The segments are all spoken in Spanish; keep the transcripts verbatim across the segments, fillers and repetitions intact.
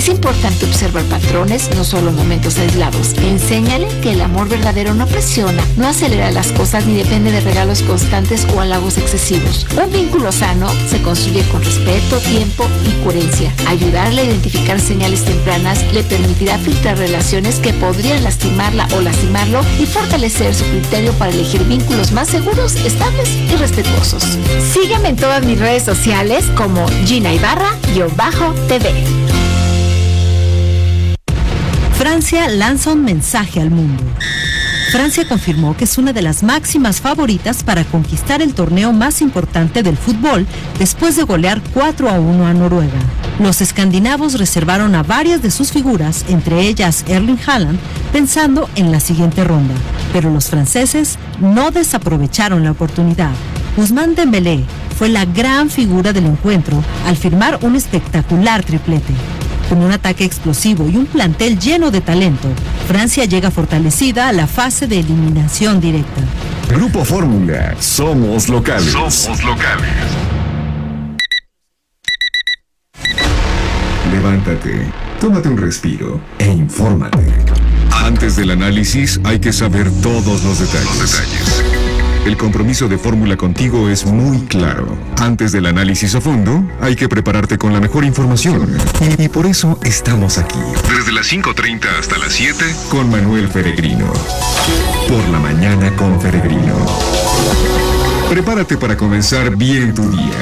Es importante observar patrones, no solo momentos aislados. Enséñale que el amor verdadero no presiona, no acelera las cosas ni depende de regalos constantes o halagos excesivos. Un vínculo sano se construye con respeto, tiempo y coherencia. Ayudarle a identificar señales tempranas le permitirá filtrar relaciones que podrían lastimarla o lastimarlo y fortalecer su criterio para elegir vínculos más seguros, estables y respetuosos. Sígueme en todas mis redes sociales como Gina Ibarra-T V. Francia lanza un mensaje al mundo. Francia confirmó que es una de las máximas favoritas para conquistar el torneo más importante del fútbol después de golear cuatro a uno a Noruega. Los escandinavos reservaron a varias de sus figuras, entre ellas Erling Haaland, pensando en la siguiente ronda, pero los franceses no desaprovecharon la oportunidad. Ousmane Dembélé fue la gran figura del encuentro al firmar un espectacular triplete. Con un ataque explosivo y un plantel lleno de talento, Francia llega fortalecida a la fase de eliminación directa. Grupo Fórmula, somos locales. Somos locales. Levántate, tómate un respiro e infórmate. Antes del análisis hay que saber todos los detalles. Los detalles. El compromiso de Fórmula contigo es muy claro. Antes del análisis a fondo, hay que prepararte con la mejor información. Y, y por eso estamos aquí. Desde las cinco treinta hasta las siete. Con Manuel Feregrino. Por la mañana con Feregrino. Prepárate para comenzar bien tu día.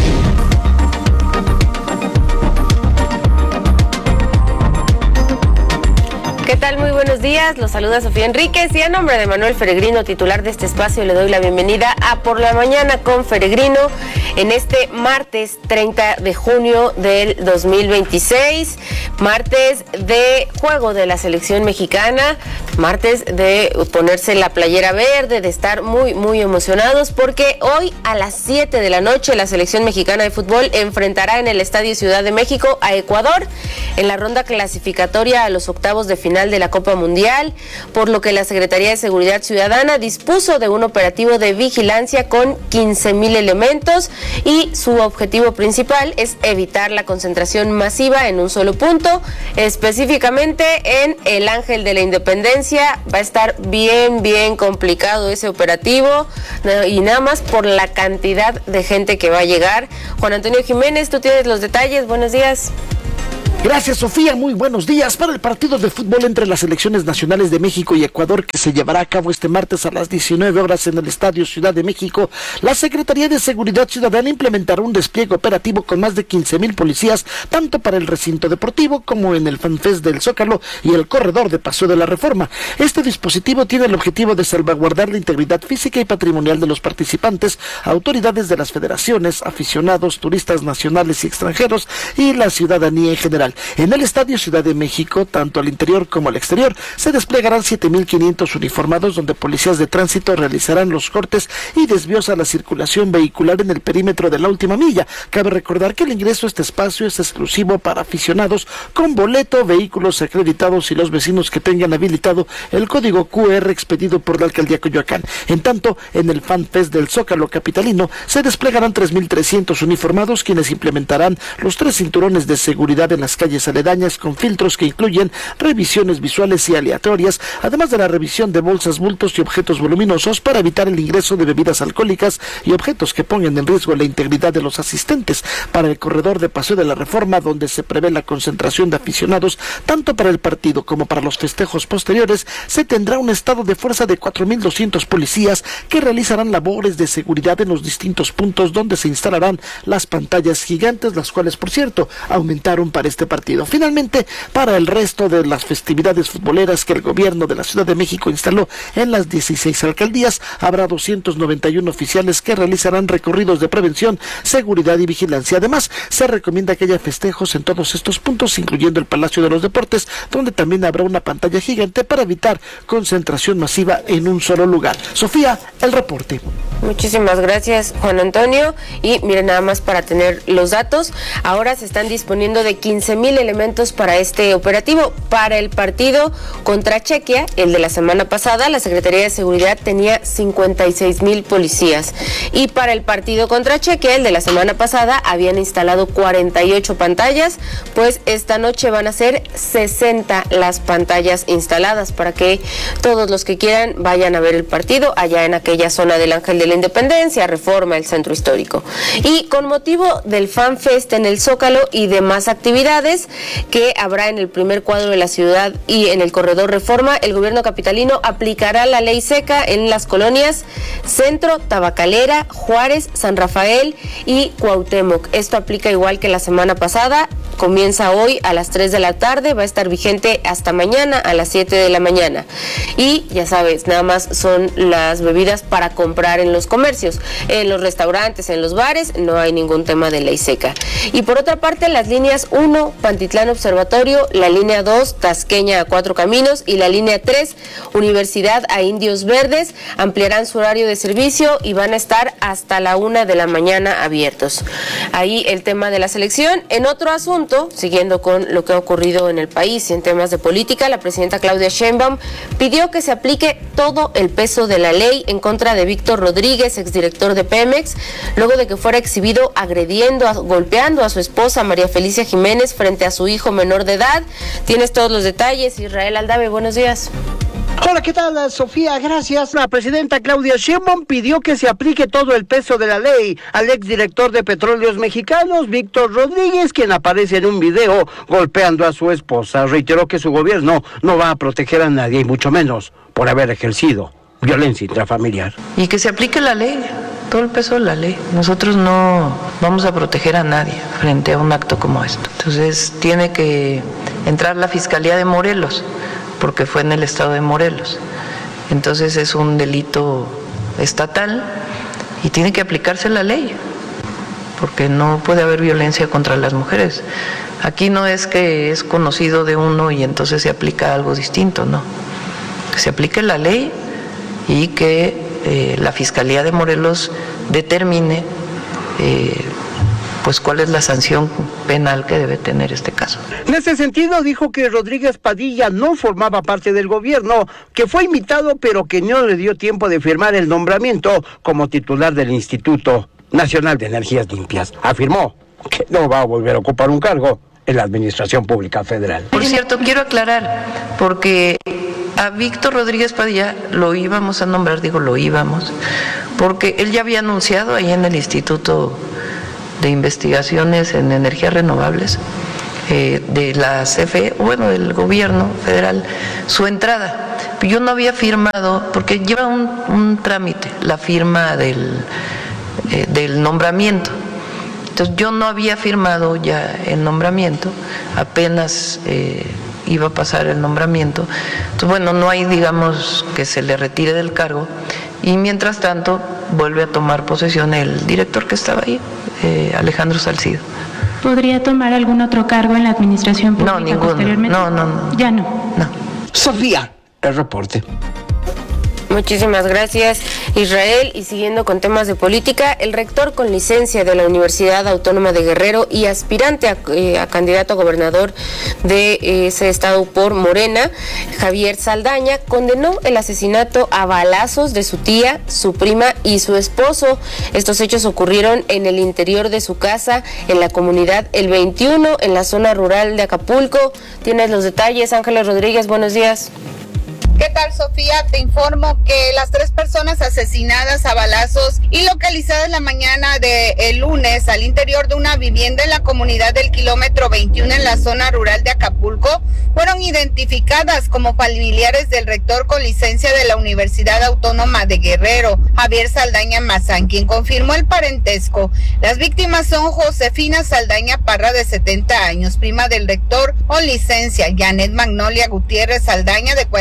¿Qué tal? Muy buenos días, los saluda Sofía Enríquez y a nombre de Manuel Feregrino, titular de este espacio, le doy la bienvenida a Por la Mañana con Feregrino en este martes treinta de junio del dos mil veintiséis, martes de juego de la selección mexicana, martes de ponerse la playera verde, de estar muy muy emocionados porque hoy a las siete de la noche la selección mexicana de fútbol enfrentará en el Estadio Ciudad de México a Ecuador en la ronda clasificatoria a los octavos de final de la Copa Mundial, por lo que la Secretaría de Seguridad Ciudadana dispuso de un operativo de vigilancia con quince mil elementos y su objetivo principal es evitar la concentración masiva en un solo punto, específicamente en el Ángel de la Independencia. Va a estar bien, bien complicado ese operativo y nada más por la cantidad de gente que va a llegar. Juan Antonio Jiménez, tú tienes los detalles, buenos días. Gracias, Sofía, muy buenos días. Para el partido de fútbol entre las selecciones nacionales de México y Ecuador, que se llevará a cabo este martes a las diecinueve horas en el Estadio Ciudad de México, la Secretaría de Seguridad Ciudadana implementará un despliegue operativo con más de quince mil policías, tanto para el recinto deportivo como en el FanFest del Zócalo y el corredor de Paseo de la Reforma. Este dispositivo tiene el objetivo de salvaguardar la integridad física y patrimonial de los participantes, autoridades de las federaciones, aficionados, turistas nacionales y extranjeros y la ciudadanía en general. En el Estadio Ciudad de México, tanto al interior como al exterior, se desplegarán siete mil quinientos uniformados donde policías de tránsito realizarán los cortes y desvíos a la circulación vehicular en el perímetro de la última milla. Cabe recordar que el ingreso a este espacio es exclusivo para aficionados con boleto, vehículos acreditados y los vecinos que tengan habilitado el código cu erre expedido por la Alcaldía Coyoacán. En tanto, en el FanFest del Zócalo capitalino se desplegarán tres mil trescientos uniformados quienes implementarán los tres cinturones de seguridad en las calles aledañas con filtros que incluyen revisiones visuales y aleatorias, además de la revisión de bolsas, bultos y objetos voluminosos para evitar el ingreso de bebidas alcohólicas y objetos que pongan en riesgo la integridad de los asistentes. Para el corredor de Paseo de la Reforma, donde se prevé la concentración de aficionados, tanto para el partido como para los festejos posteriores, se tendrá un estado de fuerza de cuatro mil doscientos policías que realizarán labores de seguridad en los distintos puntos donde se instalarán las pantallas gigantes, las cuales, por cierto, aumentaron para este partido. Finalmente, para el resto de las festividades futboleras que el gobierno de la Ciudad de México instaló en las dieciséis alcaldías, habrá doscientos noventa y uno oficiales que realizarán recorridos de prevención, seguridad y vigilancia. Además, se recomienda que haya festejos en todos estos puntos, incluyendo el Palacio de los Deportes, donde también habrá una pantalla gigante para evitar concentración masiva en un solo lugar. Sofía, el reporte. Muchísimas gracias, Juan Antonio. Y miren, nada más para tener los datos, ahora se están disponiendo de quince quince mil elementos para este operativo. Para el partido contra Chequia, el de la semana pasada, la Secretaría de Seguridad tenía cincuenta y seis mil policías. Y para el partido contra Chequia, el de la semana pasada, habían instalado cuarenta y ocho pantallas, pues esta noche van a ser sesenta las pantallas instaladas para que todos los que quieran vayan a ver el partido allá en aquella zona del Ángel de la Independencia, Reforma, el Centro Histórico. Y con motivo del Fan Fest en el Zócalo y demás actividades que habrá en el primer cuadro de la ciudad y en el corredor Reforma, el gobierno capitalino aplicará la ley seca en las colonias Centro, Tabacalera, Juárez, San Rafael y Cuauhtémoc. Esto aplica igual que la semana pasada. Comienza hoy a las tres de la tarde, va a estar vigente hasta mañana a las siete de la mañana. Y ya sabes, nada más son las bebidas para comprar en los comercios. En los restaurantes, en los bares, no hay ningún tema de ley seca. Y por otra parte, las líneas uno, Pantitlán Observatorio, la línea dos, Tasqueña a Cuatro Caminos y la línea tres, Universidad a Indios Verdes, ampliarán su horario de servicio y van a estar hasta la una de la mañana abiertos. Ahí el tema de la selección. En otro asunto, siguiendo con lo que ha ocurrido en el país y en temas de política, la presidenta Claudia Sheinbaum pidió que se aplique todo el peso de la ley en contra de Víctor Rodríguez, exdirector de Pemex, luego de que fuera exhibido agrediendo, golpeando a su esposa María Felicia Jiménez frente a su hijo menor de edad. Tienes todos los detalles, Israel Aldave, buenos días. Hola, ¿qué tal, Sofía? Gracias. La presidenta Claudia Sheinbaum pidió que se aplique todo el peso de la ley al exdirector de Petróleos Mexicanos, Víctor Rodríguez, quien aparece en un video golpeando a su esposa. Reiteró que su gobierno no va a proteger a nadie, y mucho menos por haber ejercido violencia intrafamiliar. Y que se aplique la ley, todo el peso de la ley. Nosotros no vamos a proteger a nadie frente a un acto como esto. Entonces tiene que entrar la Fiscalía de Morelos, porque fue en el estado de Morelos. Entonces es un delito estatal y tiene que aplicarse la ley, porque no puede haber violencia contra las mujeres. Aquí no es que es conocido de uno y entonces se aplica algo distinto, no. Que se aplique la ley y que eh, la Fiscalía de Morelos determine eh, pues cuál es la sanción penal que debe tener este caso. En ese sentido, dijo que Rodríguez Padilla no formaba parte del gobierno, que fue invitado pero que no le dio tiempo de firmar el nombramiento como titular del Instituto Nacional de Energías Limpias. Afirmó que no va a volver a ocupar un cargo en la Administración Pública Federal. Por cierto, quiero aclarar, porque a Víctor Rodríguez Padilla lo íbamos a nombrar, digo lo íbamos, porque él ya había anunciado ahí en el Instituto de Investigaciones en Energías Renovables eh, de la C F E, bueno, del gobierno federal, su entrada. Yo no había firmado, porque lleva un, un trámite, la firma del, eh, del nombramiento. Entonces yo no había firmado ya el nombramiento, apenas eh, iba a pasar el nombramiento. Entonces, bueno, no hay, digamos, que se le retire del cargo. Y mientras tanto, vuelve a tomar posesión el director que estaba ahí, eh, Alejandro Salcido. ¿Podría tomar algún otro cargo en la administración pública no, ninguno. posteriormente? No, no, no. Ya no. No. Sofía, el reporte. Muchísimas gracias, Israel. Y siguiendo con temas de política, el rector con licencia de la Universidad Autónoma de Guerrero y aspirante a, eh, a candidato a gobernador de ese estado por Morena, Javier Saldaña, condenó el asesinato a balazos de su tía, su prima y su esposo. Estos hechos ocurrieron en el interior de su casa, en la comunidad El veintiuno, en la zona rural de Acapulco. Tienes los detalles, Ángeles Rodríguez, buenos días. ¿Qué tal, Sofía? Te informo que las tres personas asesinadas a balazos y localizadas la mañana del lunes al interior de una vivienda en la comunidad del kilómetro veintiuno en la zona rural de Acapulco fueron identificadas como familiares del rector con licencia de la Universidad Autónoma de Guerrero, Javier Saldaña Mazán, quien confirmó el parentesco. Las víctimas son Josefina Saldaña Parra, de setenta años, prima del rector con licencia, Janet Magnolia Gutiérrez Saldaña, de cuarenta y nueve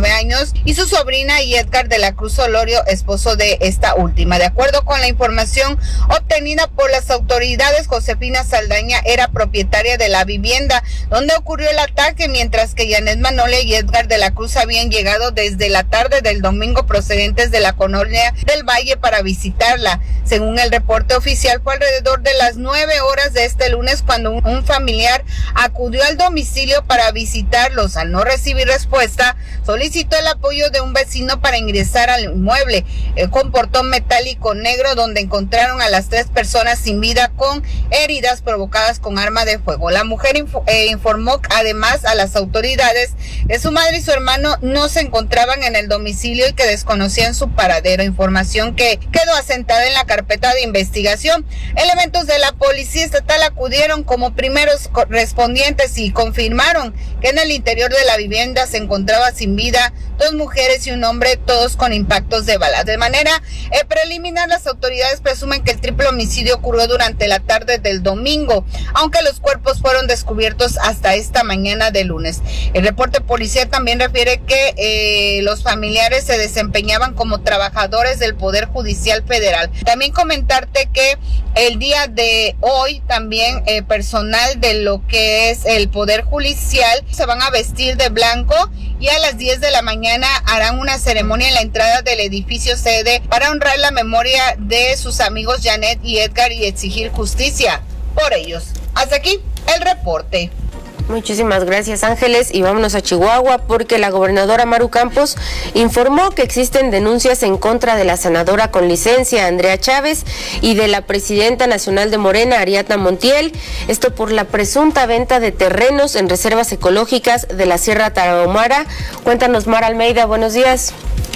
veintinueve años, y su sobrina Edgar de la Cruz Olorio, esposo de esta última. De acuerdo con la información obtenida por las autoridades, Josefina Saldaña era propietaria de la vivienda donde ocurrió el ataque, mientras que Janet Manole y Edgar de la Cruz habían llegado desde la tarde del domingo procedentes de la colonia del Valle para visitarla. Según el reporte oficial, fue alrededor de las nueve horas de este lunes cuando un, un familiar acudió al domicilio para visitarlos. Al no recibir respuesta, solicitó el apoyo de un vecino para ingresar al inmueble, eh, con portón metálico negro, donde encontraron a las tres personas sin vida con heridas provocadas con arma de fuego. La mujer info, eh, informó además a las autoridades que su madre y su hermano no se encontraban en el domicilio y que desconocían su paradero, información que quedó asentada en la carpeta de investigación. Elementos de la Policía Estatal acudieron como primeros correspondientes y confirmaron que en el interior de la vivienda se encontraba sin vida dos mujeres y un hombre, todos con impactos de bala. De manera eh, preliminar, las autoridades presumen que el triple homicidio ocurrió durante la tarde del domingo, aunque los cuerpos fueron descubiertos hasta esta mañana de lunes. El reporte policial también refiere que eh, los familiares se desempeñaban como trabajadores del Poder Judicial Federal. También comentarte que el día de hoy también eh, personal de lo que es el Poder Judicial se van a vestir de blanco y a las diez de la mañana harán una ceremonia en la entrada del edificio sede para honrar la memoria de sus amigos Janet y Edgar y exigir justicia por ellos. Hasta aquí el reporte. Muchísimas gracias, Ángeles, y vámonos a Chihuahua porque la gobernadora Maru Campos informó que existen denuncias en contra de la senadora con licencia Andrea Chávez y de la presidenta nacional de Morena, Ariadna Montiel, esto por la presunta venta de terrenos en reservas ecológicas de la Sierra Tarahumara. Cuéntanos, Mar Almeida, buenos días.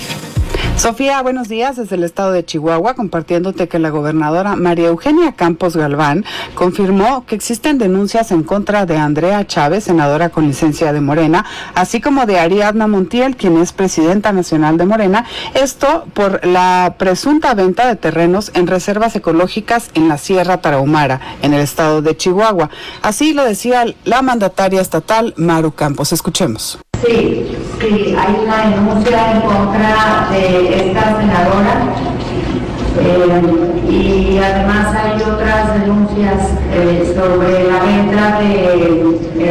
Sofía, buenos días desde el estado de Chihuahua, compartiéndote que la gobernadora María Eugenia Campos Galván confirmó que existen denuncias en contra de Andrea Chávez, senadora con licencia de Morena, así como de Ariadna Montiel, quien es presidenta nacional de Morena, esto por la presunta venta de terrenos en reservas ecológicas en la Sierra Tarahumara, en el estado de Chihuahua. Así lo decía la mandataria estatal Maru Campos. Escuchemos. Sí, sí, hay una denuncia en contra de esta senadora eh, y además hay otras denuncias eh, sobre la venta de,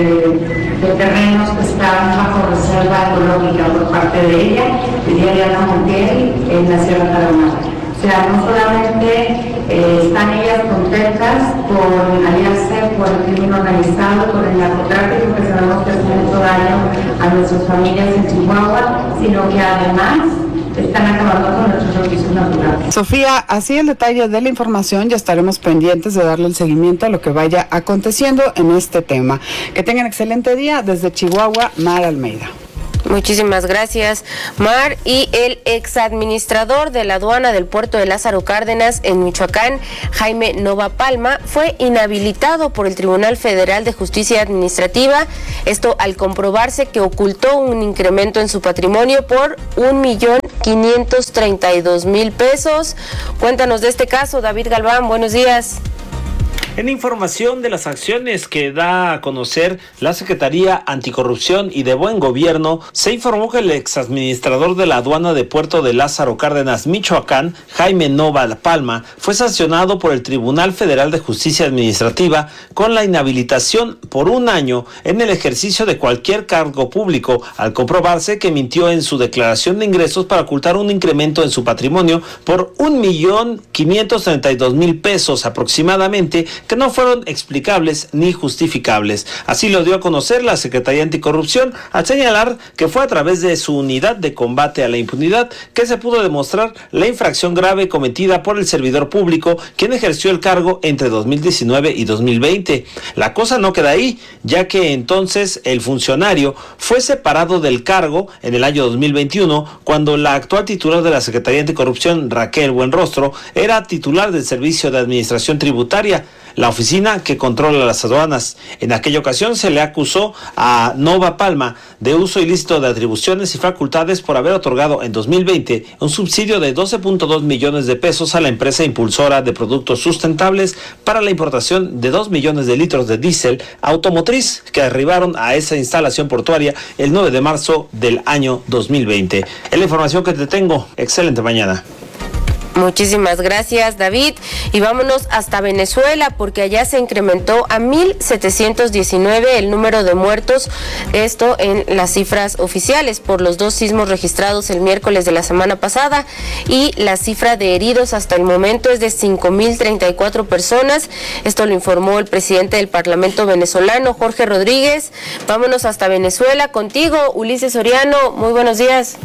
eh, de terrenos que están bajo reserva ecológica por parte de ella y de Ariadna Montiel en la Sierra Tarahumara. O sea, no solamente eh, están ellas contentas por aliarse por el crimen organizado, por el narcotráfico, que sabemos que hace mucho daño a nuestras familias en Chihuahua, sino que además están acabando con nuestros recursos naturales. Sofía, así el detalle de la información, ya estaremos pendientes de darle el seguimiento a lo que vaya aconteciendo en este tema. Que tengan excelente día. Desde Chihuahua, Mar Almeida. Muchísimas gracias, Mar. Y el exadministrador de la aduana del puerto de Lázaro Cárdenas en Michoacán, Jaime Nova Palma, fue inhabilitado por el Tribunal Federal de Justicia Administrativa, esto al comprobarse que ocultó un incremento en su patrimonio por un millón quinientos treinta y dos mil pesos. Cuéntanos de este caso, David Galván, buenos días. En información de las acciones que da a conocer la Secretaría Anticorrupción y de Buen Gobierno, se informó que el exadministrador de la aduana de Puerto de Lázaro Cárdenas, Michoacán, Jaime Nova Palma, fue sancionado por el Tribunal Federal de Justicia Administrativa con la inhabilitación por un año en el ejercicio de cualquier cargo público, al comprobarse que mintió en su declaración de ingresos para ocultar un incremento en su patrimonio por un millón quinientos treinta y dos mil pesos aproximadamente, que no fueron explicables ni justificables. Así lo dio a conocer la Secretaría Anticorrupción al señalar que fue a través de su unidad de combate a la impunidad que se pudo demostrar la infracción grave cometida por el servidor público, quien ejerció el cargo entre dos mil diecinueve y dos mil veinte. La cosa no queda ahí, ya que entonces el funcionario fue separado del cargo en el año dos mil veintiuno, cuando la actual titular de la Secretaría Anticorrupción, Raquel Buenrostro, era titular del Servicio de Administración Tributaria. la oficina que controla las aduanas. En aquella ocasión se le acusó a Nova Palma de uso ilícito de atribuciones y facultades por haber otorgado en dos mil veinte un subsidio de doce punto dos millones de pesos a la empresa impulsora de productos sustentables para la importación de dos millones de litros de diésel automotriz que arribaron a esa instalación portuaria el nueve de marzo del año dos mil veinte. Es la información que te tengo. Excelente mañana. Muchísimas gracias, David. Y vámonos hasta Venezuela, porque allá se incrementó a mil setecientos diecinueve el número de muertos, esto en las cifras oficiales, por los dos sismos registrados el miércoles de la semana pasada, y la cifra de heridos hasta el momento es de cinco mil treinta y cuatro personas. Esto lo informó el presidente del Parlamento venezolano, Jorge Rodríguez. Vámonos hasta Venezuela contigo, Ulises Soriano. Muy buenos días.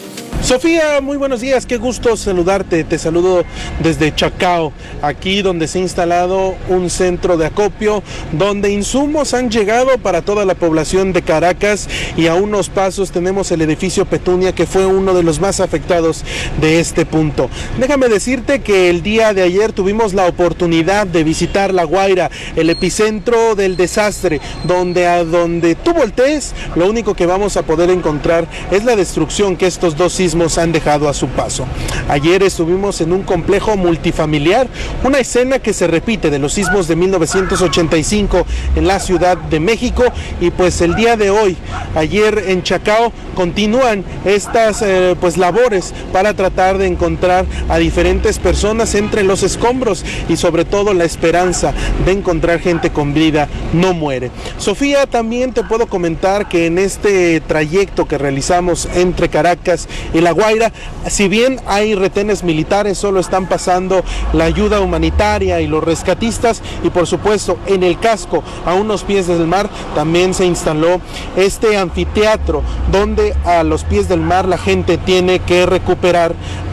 Sofía, muy buenos días, qué gusto saludarte, te saludo desde Chacao, aquí donde se ha instalado un centro de acopio, donde insumos han llegado para toda la población de Caracas, y a unos pasos tenemos el edificio Petunia, que fue uno de los más afectados de este punto. Déjame decirte que el día de ayer tuvimos la oportunidad de visitar La Guaira, el epicentro del desastre, donde a donde tú voltees, lo único que vamos a poder encontrar es la destrucción que estos dos sismos han dejado a su paso. Ayer estuvimos en un complejo multifamiliar, una escena que se repite de los sismos de mil novecientos ochenta y cinco en la Ciudad de México, y pues el día de hoy, ayer en Chacao, continúan estas eh, pues labores para tratar de encontrar a diferentes personas entre los escombros, y sobre todo la esperanza de encontrar gente con vida no muere. Sofía, también te puedo comentar que en este trayecto que realizamos entre Caracas y La Guaira, si bien hay retenes militares, solo están pasando la ayuda humanitaria y los rescatistas, y por supuesto en el casco, a unos pies del mar, también se instaló este anfiteatro donde a los pies del mar la gente tiene que recuperar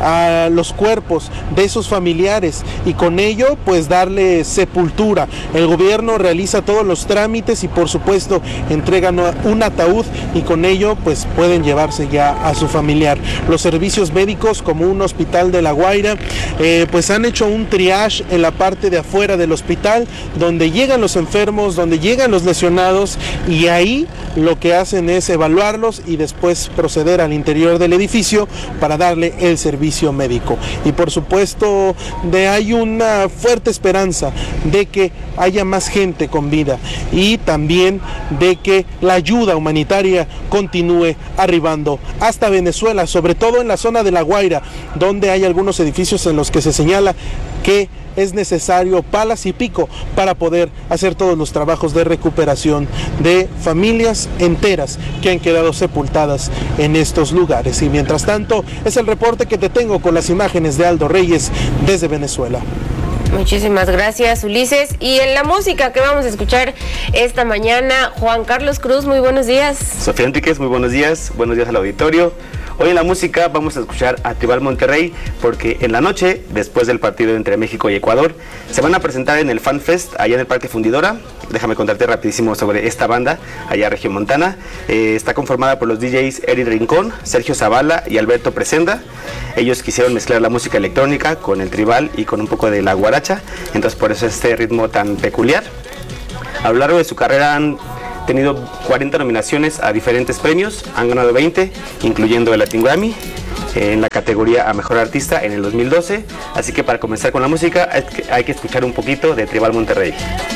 a los cuerpos de sus familiares y con ello pues darle sepultura. El gobierno realiza todos los trámites y por supuesto entregan un ataúd, y con ello pues pueden llevarse ya a su familiar. Los servicios médicos, como un hospital de La Guaira, eh, pues han hecho un triage en la parte de afuera del hospital, donde llegan los enfermos, donde llegan los lesionados, y ahí lo que hacen es evaluarlos y después proceder al interior del edificio para darle el servicio médico. Y por supuesto de hay una fuerte esperanza de que haya más gente con vida, y también de que la ayuda humanitaria continúe arribando hasta Venezuela, sobre todo en la zona de La Guaira, donde hay algunos edificios en los que se señala que es necesario palas y pico para poder hacer todos los trabajos de recuperación de familias enteras que han quedado sepultadas en estos lugares. Y mientras tanto, es el reporte que te tengo con las imágenes de Aldo Reyes desde Venezuela. Muchísimas gracias, Ulises. Y en la música que vamos a escuchar esta mañana, Juan Carlos Cruz, muy buenos días. Sofía Enríquez, muy buenos días, buenos días al auditorio. Hoy en la música vamos a escuchar a Tribal Monterrey, porque en la noche, después del partido entre México y Ecuador, se van a presentar en el Fan Fest, allá en el Parque Fundidora. Déjame contarte rapidísimo sobre esta banda, allá regiomontana. Eh, está conformada por los D Js Eric Rincón, Sergio Zavala y Alberto Presenda. Ellos quisieron mezclar la música electrónica con el tribal y con un poco de la guaracha, entonces por eso este ritmo tan peculiar. A lo largo de su carrera han tenido cuarenta nominaciones a diferentes premios, han ganado veinte, incluyendo el Latin Grammy en la categoría a Mejor Artista en el dos mil doce, así que para comenzar con la música hay que, hay que escuchar un poquito de Tribal Monterrey.